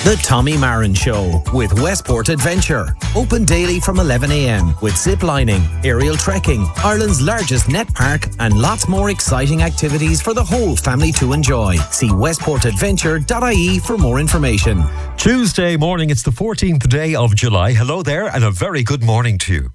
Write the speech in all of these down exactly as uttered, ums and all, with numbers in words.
The Tommy Marin Show with Westport Adventure. Open daily from eleven a m with zip lining, aerial trekking, Ireland's largest net park, and lots more exciting activities for the whole family to enjoy. See westport adventure dot I E for more information. Tuesday morning, it's the fourteenth day of July. Hello there, and a very good morning to you.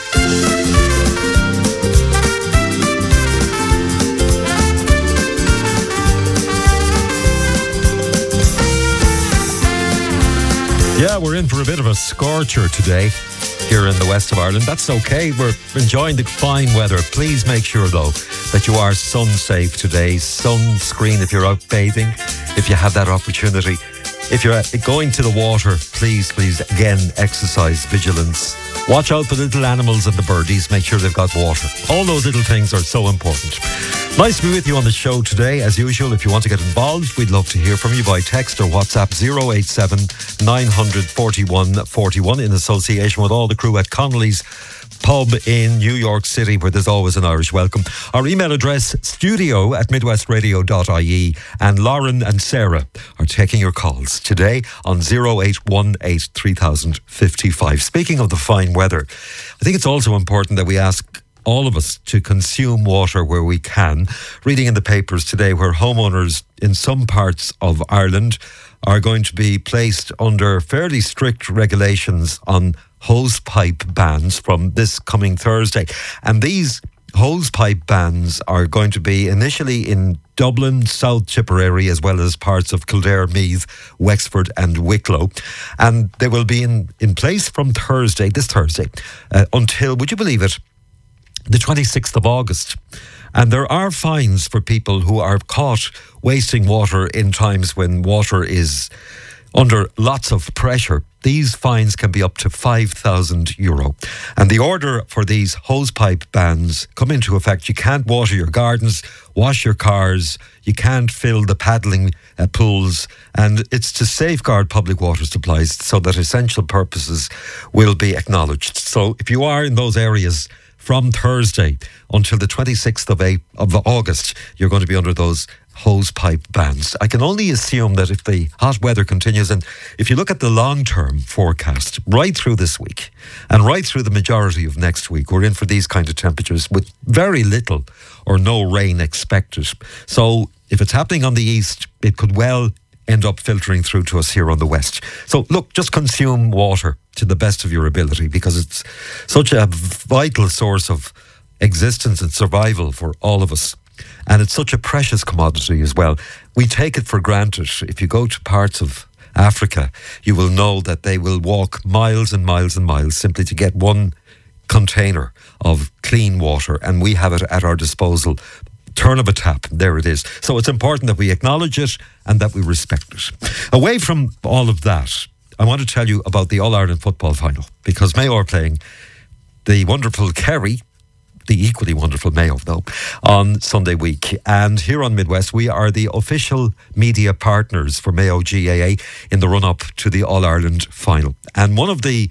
Yeah, we're in for a bit of a scorcher today here in the west of Ireland. That's okay. We're enjoying the fine weather. Please make sure, though, that you are sun safe today. Sunscreen if you're out bathing, if you have that opportunity. If you're going to the water, please, please, again, exercise vigilance. Watch out for the little animals and the birdies. Make sure they've got water. All those little things are so important. Nice to be with you on the show today. As usual, if you want to get involved, we'd love to hear from you by text or WhatsApp zero eight seven nine hundred forty-one forty-one in association with all the crew at Connolly's Pub in New York City, where there's always an Irish welcome. Our email address, studio at midwestradio dot I E, and Lauren and Sarah are taking your calls today on zero eight one eight three thousand fifty-five. Speaking of the fine weather, I think it's also important that we ask all of us to consume water where we can. Reading in the papers today where homeowners in some parts of Ireland are going to be placed under fairly strict regulations on hose pipe bans from this coming Thursday. And these hose pipe bans are going to be initially in Dublin, South Tipperary, as well as parts of Kildare, Meath, Wexford and Wicklow. And they will be in, in place from Thursday, this Thursday, uh, until, would you believe it, the twenty-sixth of August. And there are fines for people who are caught wasting water in times when water is under lots of pressure. These fines can be up to five thousand euro. And the order for these hosepipe bans come into effect. You can't water your gardens, wash your cars, you can't fill the paddling uh, pools, and it's to safeguard public water supplies so that essential purposes will be acknowledged. So if you are in those areas from Thursday until the twenty-sixth of August, you're going to be under those hose pipe bans. I can only assume that if the hot weather continues, and if you look at the long-term forecast right through this week and right through the majority of next week, we're in for these kind of temperatures with very little or no rain expected. So if it's happening on the east, it could well end up filtering through to us here on the west. So look, just consume water to the best of your ability, because it's such a vital source of existence and survival for all of us. And it's such a precious commodity as well. We take it for granted. If you go to parts of Africa, you will know that they will walk miles and miles and miles simply to get one container of clean water, and we have it at our disposal. Turn of a tap, there it is. So it's important that we acknowledge it and that we respect it. Away from all of that, I want to tell you about the All-Ireland football final, because Mayo are playing the wonderful Kerry, the equally wonderful Mayo, though, on Sunday week. And here on Midwest, we are the official media partners for Mayo G A A in the run-up to the All-Ireland final. And one of the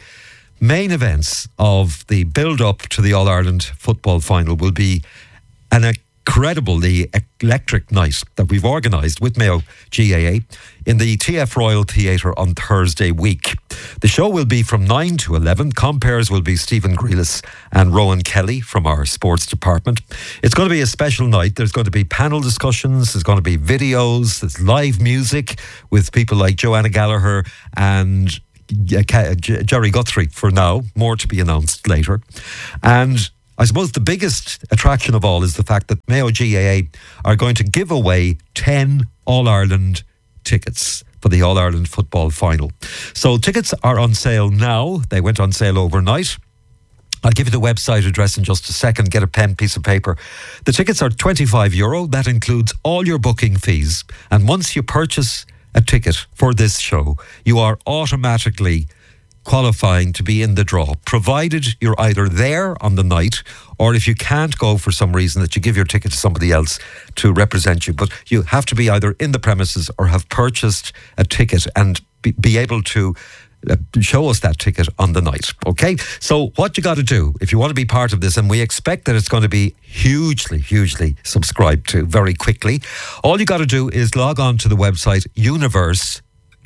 main events of the build-up to the All-Ireland football final will be an incredibly electric night that we've organised with Mayo G A A in the T F Royal Theatre on Thursday week. The show will be from nine to eleven. Compares will be Stephen Grealis and Rowan Kelly from our sports department. It's going to be a special night. There's going to be panel discussions, there's going to be videos, there's live music with people like Joanna Gallagher and Jerry Guthrie for now. More to be announced later. And I suppose the biggest attraction of all is the fact that Mayo G A A are going to give away ten All-Ireland tickets for the All-Ireland football final. So tickets are on sale now. They went on sale overnight. I'll give you the website address in just a second. Get a pen, piece of paper. The tickets are twenty-five euro. That includes all your booking fees. And once you purchase a ticket for this show, you are automatically qualifying to be in the draw, provided you're either there on the night, or if you can't go for some reason, that you give your ticket to somebody else to represent you. But you have to be either in the premises or have purchased a ticket and be, be able to uh, show us that ticket on the night. Okay? So what you got to do if you want to be part of this, and we expect that it's going to be hugely, hugely subscribed to very quickly, all you got to do is log on to the website universe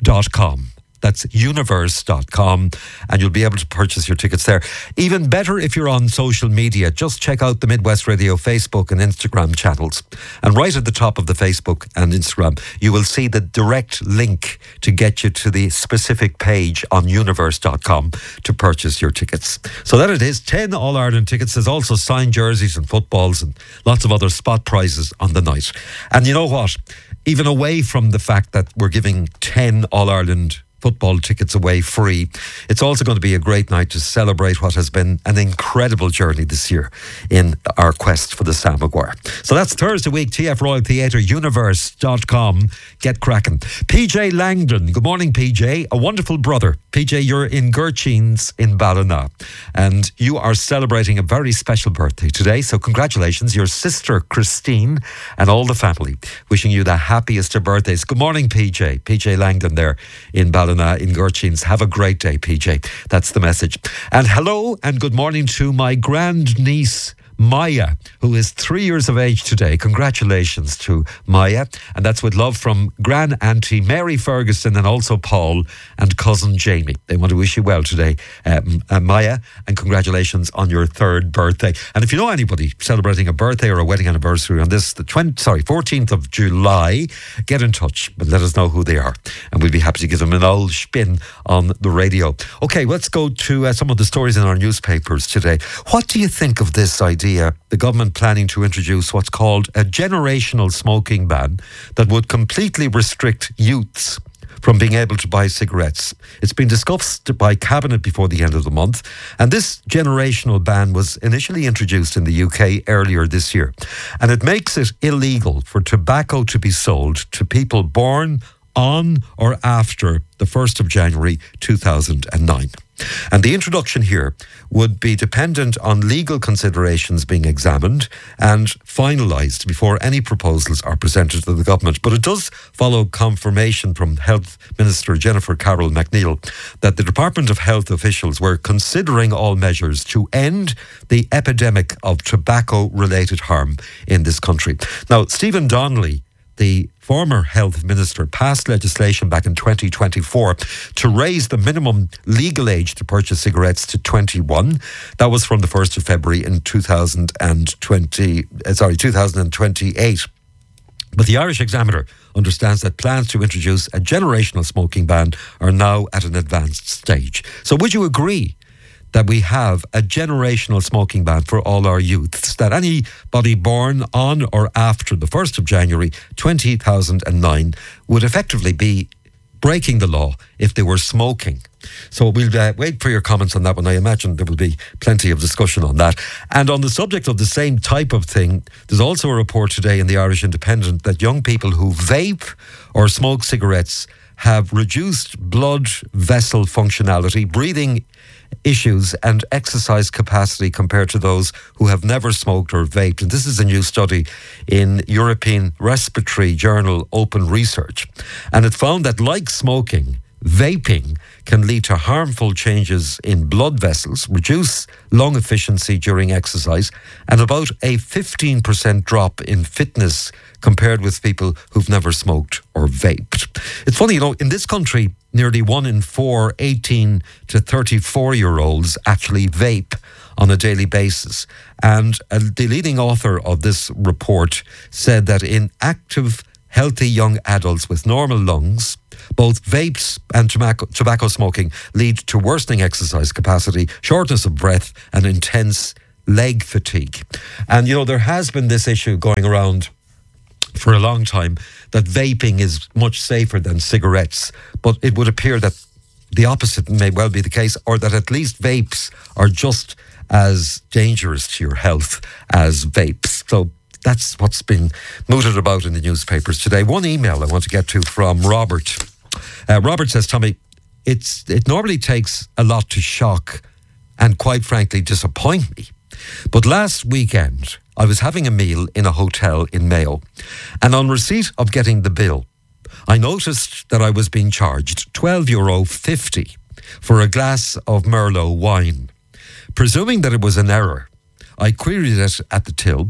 dot com. That's universe dot com, and you'll be able to purchase your tickets there. Even better if you're on social media, just check out the Midwest Radio Facebook and Instagram channels. And right at the top of the Facebook and Instagram, you will see the direct link to get you to the specific page on universe dot com to purchase your tickets. So that it is, ten All-Ireland tickets. There's also signed jerseys and footballs and lots of other spot prizes on the night. And you know what? Even away from the fact that we're giving ten All-Ireland football tickets away free, it's also going to be a great night to celebrate what has been an incredible journey this year in our quest for the Sam Maguire. So that's Thursday week, T F Royal Theatre, universe dot com. Get cracking. P J Langdon, good morning P J, a wonderful brother. P J, you're in Gurcheens in Ballina, and you are celebrating a very special birthday today, so congratulations. Your sister Christine and all the family wishing you the happiest of birthdays. Good morning P J. P J Langdon there in Ballina in Gurcheens. Have a great day, P J. That's the message. And hello and good morning to my grand niece Maya, who is three years of age today. Congratulations to Maya. And that's with love from Gran Auntie Mary Ferguson and also Paul and cousin Jamie. They want to wish you well today, um, uh, Maya, and congratulations on your third birthday. And if you know anybody celebrating a birthday or a wedding anniversary on this, the twentieth, sorry, fourteenth of July, get in touch and let us know who they are. And we'll be happy to give them an old spin on the radio. Okay, let's go to uh, some of the stories in our newspapers today. What do you think of this idea? The government planning to introduce what's called a generational smoking ban that would completely restrict youths from being able to buy cigarettes. It's been discussed by Cabinet before the end of the month, and this generational ban was initially introduced in the U K earlier this year, and it makes it illegal for tobacco to be sold to people born on or after the first of January two thousand nine. And the introduction here would be dependent on legal considerations being examined and finalised before any proposals are presented to the government. But it does follow confirmation from Health Minister Jennifer Carroll MacNeill that the Department of Health officials were considering all measures to end the epidemic of tobacco-related harm in this country. Now, Stephen Donnelly, the former health minister, passed legislation back in twenty twenty-four to raise the minimum legal age to purchase cigarettes to twenty-one. That was from the first of February in two thousand twenty, uh, sorry, two thousand twenty-eight. But the Irish Examiner understands that plans to introduce a generational smoking ban are now at an advanced stage. So would you agree that we have a generational smoking ban for all our youths, that anybody born on or after the first of January two thousand nine would effectively be breaking the law if they were smoking? So we'll uh, wait for your comments on that one. I imagine there will be plenty of discussion on that. And on the subject of the same type of thing, there's also a report today in the Irish Independent that young people who vape or smoke cigarettes have reduced blood vessel functionality, breathing issues and exercise capacity compared to those who have never smoked or vaped. And this is a new study in European Respiratory Journal Open Research. And it found that, like smoking, vaping can lead to harmful changes in blood vessels, reduce lung efficiency during exercise, and about a fifteen percent drop in fitness compared with people who've never smoked or vaped. It's funny, you know, in this country, nearly one in four eighteen to thirty-four year olds actually vape on a daily basis. And uh, the leading author of this report said that in active, healthy young adults with normal lungs, both vapes and tobacco, tobacco smoking lead to worsening exercise capacity, shortness of breath, and intense leg fatigue. And, you know, there has been this issue going around for a long time that vaping is much safer than cigarettes, but it would appear that the opposite may well be the case, or that at least vapes are just as dangerous to your health as vapes. So that's what's been mooted about in the newspapers today. One email I want to get to from Robert. Uh, Robert says, Tommy, it's it normally takes a lot to shock and quite frankly disappoint me. But last weekend, I was having a meal in a hotel in Mayo, and on receipt of getting the bill, I noticed that I was being charged twelve euro fifty for a glass of Merlot wine. Presuming that it was an error, I queried it at the till,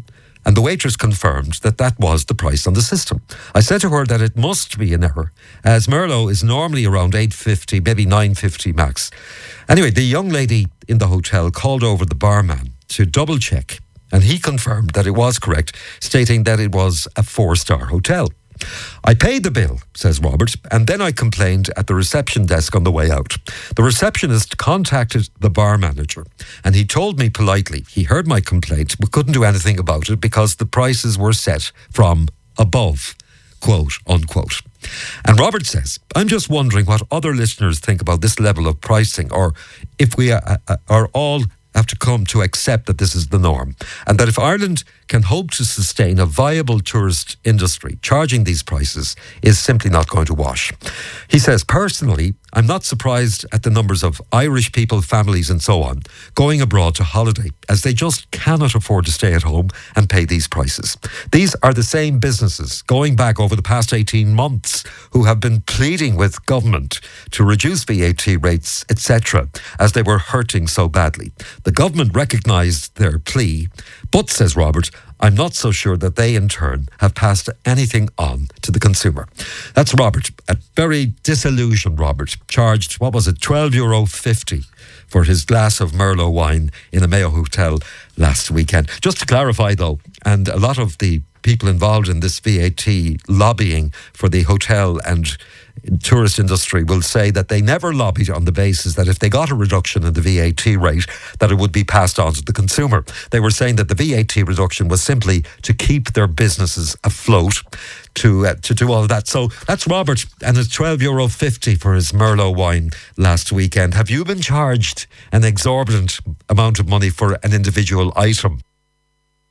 And the waitress confirmed that that was the price on the system. I said to her that it must be an error, as Merlot is normally around eight fifty, maybe nine fifty max. Anyway, the young lady in the hotel called over the barman to double check, and he confirmed that it was correct, stating that it was a four-star hotel. I paid the bill, says Robert, and then I complained at the reception desk on the way out. The receptionist contacted the bar manager, and he told me politely he heard my complaint but couldn't do anything about it because the prices were set from above, quote unquote. And Robert says, I'm just wondering what other listeners think about this level of pricing, or if we are, are all have to come to accept that this is the norm, and that if Ireland can hope to sustain a viable tourist industry, charging these prices is simply not going to wash. He says, personally, I'm not surprised at the numbers of Irish people, families and so on, going abroad to holiday, as they just cannot afford to stay at home and pay these prices. These are the same businesses, going back over the past eighteen months, who have been pleading with government to reduce V A T rates, et cetera, as they were hurting so badly. The government recognised their plea, but, says Robert, I'm not so sure that they in turn have passed anything on to the consumer. That's Robert, a very disillusioned Robert, charged, what was it, twelve euro fifty for his glass of Merlot wine in a Mayo hotel last weekend. Just to clarify though, and a lot of the people involved in this V A T lobbying for the hotel and tourist industry will say that they never lobbied on the basis that if they got a reduction in the V A T rate, that it would be passed on to the consumer. They were saying that the V A T reduction was simply to keep their businesses afloat, to uh, to do all of that. So that's Robert, and it's twelve euro fifty for his Merlot wine last weekend. Have you been charged an exorbitant amount of money for an individual item?